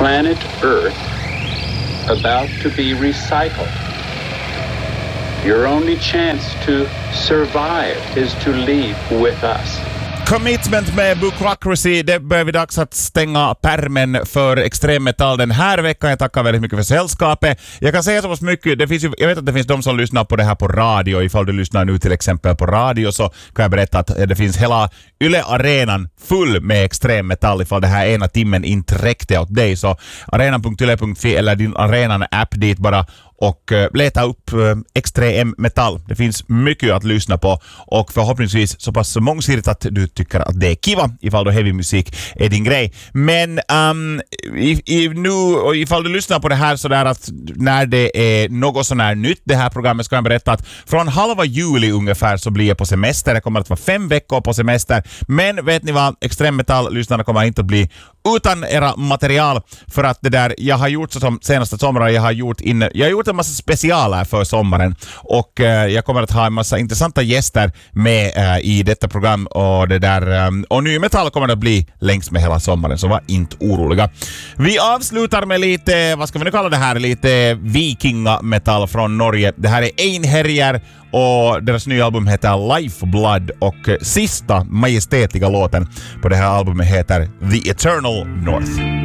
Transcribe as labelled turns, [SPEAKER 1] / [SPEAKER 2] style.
[SPEAKER 1] planet Earth about to be recycled. Your only chance to survive is to leave with us.
[SPEAKER 2] Commitment med Bucocracy, det börjar vi dags att stänga pärmen för extremmetall den här veckan. Jag tackar väldigt mycket för sällskapet. Jag kan säga så pass mycket, jag vet att det finns de som lyssnar på det här på radio. Ifall du lyssnar nu till exempel på radio så kan jag berätta att det finns hela Yle-arenan full med extremmetall ifall det här ena timmen inte räckte åt dig. Så arenan.yle.fi eller din arenan-app dit bara och leta upp extrem metall. Det finns mycket att lyssna på och förhoppningsvis så pass mångsidigt att du tycker att det är kiva ifall då heavy musik är din grej. Men nu och ifall du lyssnar på det här så där att när det är något sån här nytt det här programmet ska jag berätta att från halva juli ungefär så blir jag på semester. Det kommer att vara 5 veckor på semester. Men vet ni vad? Extremmetall-lyssnarna kommer inte att bli utan era material för att det där jag har gjort så som senaste sommaren jag har gjort en massa specialer för sommaren och jag kommer att ha en massa intressanta gäster med i detta program och det där och ny metall kommer att bli längs med hela sommaren så var inte oroliga. Vi avslutar med lite, vad ska vi nu kalla det här, lite vikingametall från Norge. Det här är Einherjar och deras nya album heter Lifeblood och sista majestätiga låten på det här albumet heter The Eternal North.